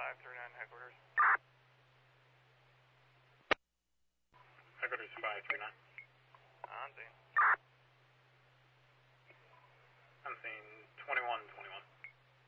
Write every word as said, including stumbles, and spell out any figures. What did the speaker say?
five three nine headquarters. Headquarters five three nine. On scene. I'm seeing twenty-one